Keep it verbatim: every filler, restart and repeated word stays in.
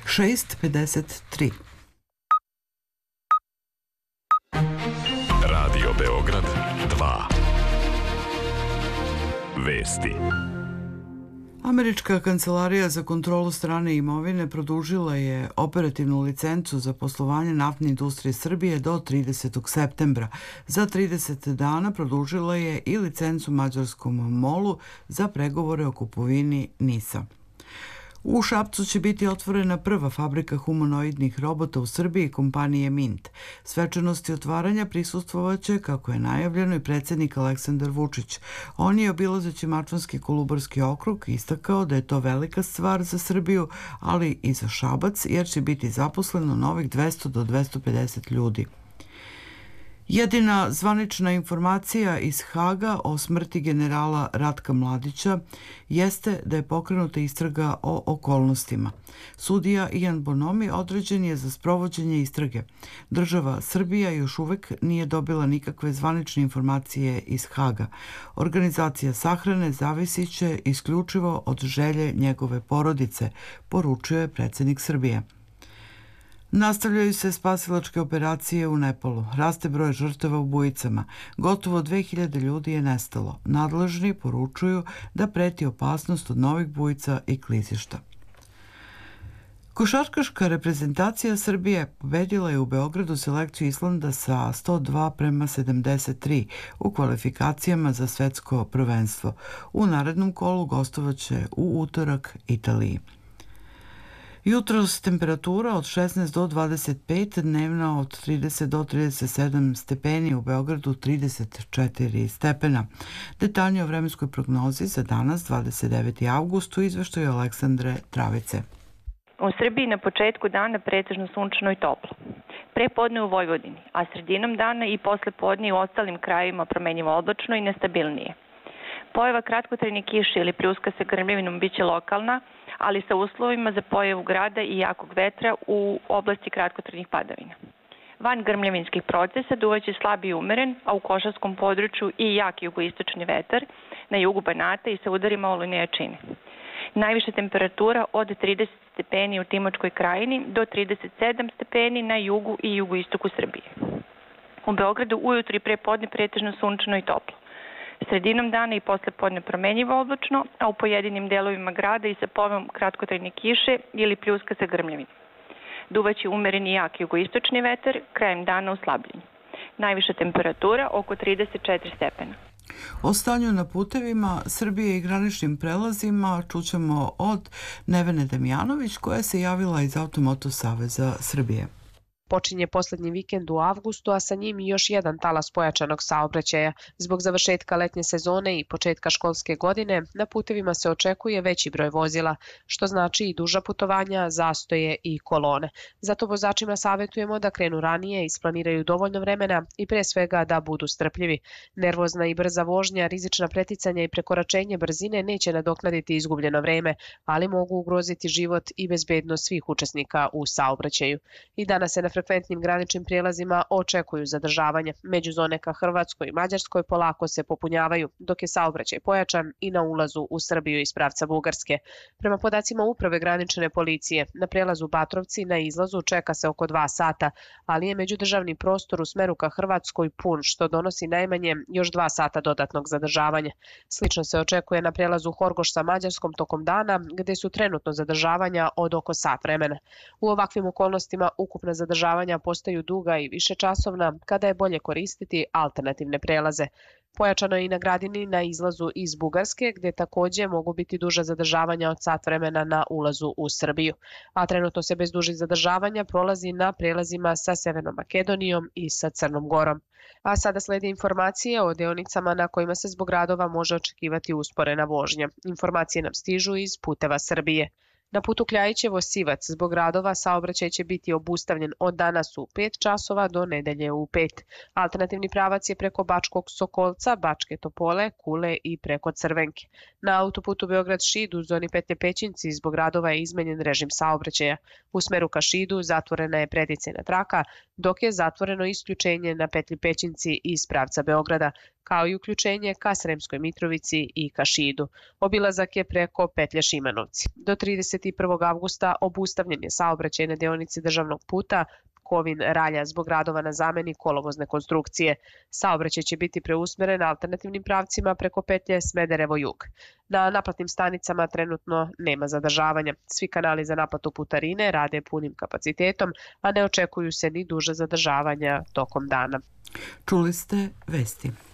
šest pedeset tri. Radio Beograd dva. Vesti. Američka kancelarija za kontrolu strane imovine produžila je operativnu licencu za poslovanje naftne industrije Srbije do tridesetog septembra. Za trideset dana produžila je i licencu mađarskom molu za pregovore o kupovini NIS-a. U Šapcu će biti otvorena prva fabrika humanoidnih robota u Srbiji kompanije Mint. Svečanosti otvaranja prisustvovaće, kako je najavljeno, i predsjednik Aleksandar Vučić. On je, obilazeći Mačvanski i Kolubarski okrug, istakao da je to velika stvar za Srbiju, ali i za Šabac, jer će biti zaposleno novih dvesta do dvesta pedeset ljudi. Jedina zvanična informacija iz Haga o smrti generala Ratka Mladića jeste da je pokrenuta istraga o okolnostima. Sudija Ian Bonomi određen je za sprovođenje istrage. Država Srbija još uvek nije dobila nikakve zvanične informacije iz Haga. Organizacija sahrane zavisit će isključivo od želje njegove porodice, poručuje predsjednik Srbije. Nastavljaju se spasilačke operacije u Nepalu. Raste broj žrtava u bujicama. Gotovo dve hiljade ljudi je nestalo. Nadležni poručuju da preti opasnost od novih bujica i klizišta. Košarkaška reprezentacija Srbije pobedila je u Beogradu selekciju Islanda sa sto dva prema sedamdeset tri u kvalifikacijama za svetsko prvenstvo. U narednom kolu gostovaće u utorak Italiji. Jutros temperatura od šesnaest do dvadeset pet, dnevna od trideset do trideset sedam stepeni, u Beogradu trideset četiri stepena. Detaljnije o vremenskoj prognozi za danas, dvadeset deveti avgust, u izveštaju Aleksandre Travice. U Srbiji na početku dana pretežno sunčano i toplo. Pre podne u Vojvodini, a sredinom dana i posle podne u ostalim krajevima promenjivo oblačno i nestabilnije. Pojava kratkotrajne kiše ili pljuska sa grmljavinom biće lokalna, ali sa uslovima za pojavu grada i jakog vetra u oblasti kratkotrajnih padavina. Van grmljavinskih procesa duvaće slab i umeren, a u košarskom području i jak jugoistočni vetar, na jugu Banata i sa udarima olujne jačine. Najviša temperatura od trideset stepeni u Timočkoj krajini do trideset sedam stepeni na jugu i jugoistoku Srbije. U Beogradu ujutru i pre podne pretežno sunčano i toplo. Sredinom dana i posle podne promenjivo oblačno, a u pojedinim delovima grada i sa pojavom kratkotrajne kiše ili pljuska sa grmljavinom. Duvaće umereni jak jugoistočni vetar, krajem dana uslabljenje. Najviša temperatura oko trideset četiri stepena. O stanju na putevima Srbije i graničnim prelazima čućemo od Nevene Damjanović, koja se javila iz Automoto saveza Srbije. Počinje poslednji vikend u avgustu, a sa njim i još jedan talas pojačanog saobraćaja. Zbog završetka letnje sezone i početka školske godine, na putevima se očekuje veći broj vozila, što znači i duža putovanja, zastoje i kolone. Zato vozačima savjetujemo da krenu ranije, isplaniraju dovoljno vremena i pre svega da budu strpljivi. Nervozna i brza vožnja, rizična preticanja i prekoračenje brzine neće nadoknaditi izgubljeno vreme, ali mogu ugroziti život i bezbednost svih učesnika u saobraćaju. I danas se na frekventnim graničnim prijelazima očekuju zadržavanje. Međuzone ka Hrvatskoj i Mađarskoj polako se popunjavaju, dok je saobraćaj pojačan i na ulazu u Srbiju iz pravca Bugarske. Prema podacima Uprave granične policije, na prelazu Batrovci na izlazu čeka se oko dva sata, ali je međudržavni prostor u smeru ka Hrvatskoj pun, što donosi najmanje još dva sata dodatnog zadržavanja. Slično se očekuje na prelazu Horgoš sa Mađarskom tokom dana, gde su trenutno zadržavanja od oko sat vremena. U ovakvim okolnostima ukupna zadržavanja postaju duga i višečasovna, kada je bolje koristiti alternativne prelaze. Pojačano je i na Gradini na izlazu iz Bugarske, gde takođe mogu biti duža zadržavanja od sat vremena na ulazu u Srbiju. A trenutno se bez dužih zadržavanja prolazi na prelazima sa Severnom Makedonijom i sa Crnom Gorom. A sada slede informacije o deonicama na kojima se zbog radova može očekivati usporena vožnja. Informacije nam stižu iz Puteva Srbije. Na putu Kljajićevo-Sivac zbog radova saobraćaj će biti obustavljen od danas u pet časova do nedelje u pet. Alternativni pravac je preko Bačkog Sokolca, Bačke Topole, Kule i preko Crvenke. Na autoputu Beograd-Šid u zoni petlje Pećinci zbog radova je izmenjen režim saobraćaja. U smeru ka Šidu zatvorena je predicejna traka, dok je zatvoreno isključenje na petlji Pećinci iz pravca Beograda. kao i uključenje ka Sremskoj Mitrovici i ka Šidu. Obilazak je preko petlje Šimanovci. Do trideset prvog avgusta obustavljen je saobraćaj na deonici državnog puta Kovin-Ralja zbog radova na zameni kolovozne konstrukcije. Saobraćaj će biti preusmeren alternativnim pravcima preko petlje Smederevo-Jug. Na naplatnim stanicama trenutno nema zadržavanja. Svi kanali za naplatu putarine rade punim kapacitetom, a ne očekuju se ni duže zadržavanja tokom dana. Čuli ste vesti.